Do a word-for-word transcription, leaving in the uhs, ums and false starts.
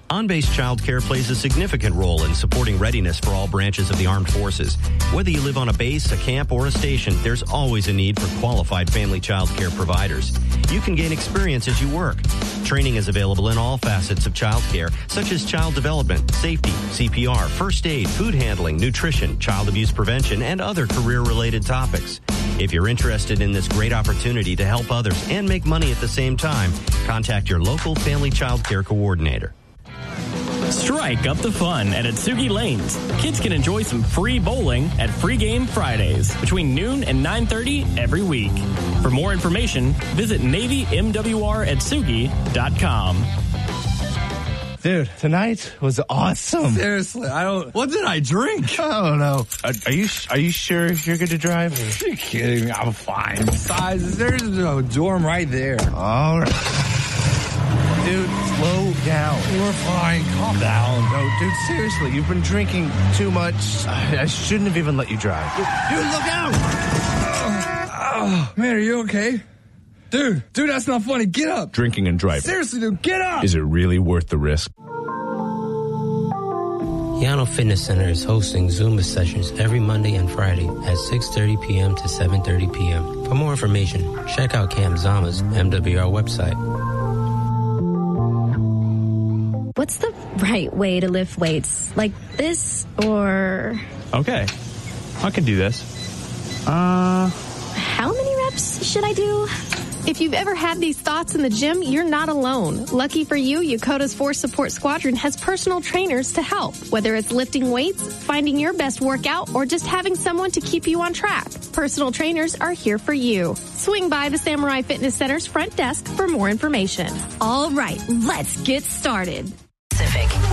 On-Base Childcare plays a significant role in supporting readiness for all branches of the armed forces. Whether you live on a base, a camp, or a station, there's always a need for qualified family childcare providers. You can gain experience as you work. Training is available in all facets of childcare, such as child development, safety, C P R, first aid, food handling, nutrition, child abuse prevention, and other career-related topics. If you're interested in this great opportunity to help others and make money at the same time, contact your local family childcare coordinator. Strike up the fun at Atsugi Lanes. Kids can enjoy some free bowling at Free Game Fridays between noon and nine thirty every week. For more information, visit Navy M W R Atsugi dot com. Dude, tonight was awesome. Seriously, I don't. What did I drink? I don't know. Are, are you Are you sure you're good to drive? Are you kidding me? I'm fine. Besides, there's a dorm right there. All right. Dude, slow down. We're fine. Calm down. No, dude, seriously, you've been drinking too much. I, I shouldn't have even let you drive. Dude, look out! Oh, oh, man, are you okay? Dude, dude, that's not funny. Get up. Drinking and driving. Seriously, dude, get up. Is it really worth the risk? Yano Fitness Center is hosting Zumba sessions every Monday and Friday at six thirty p.m. to seven thirty p.m. For more information, check out Camp Zama's M W R website. What's the right way to lift weights? Like this or... Okay, I can do this. Uh... How many reps should I do? If you've ever had these thoughts in the gym, you're not alone. Lucky for you, Yokota's Force Support Squadron has personal trainers to help. Whether it's lifting weights, finding your best workout, or just having someone to keep you on track, personal trainers are here for you. Swing by the Samurai Fitness Center's front desk for more information. All right, let's get started. Pacific.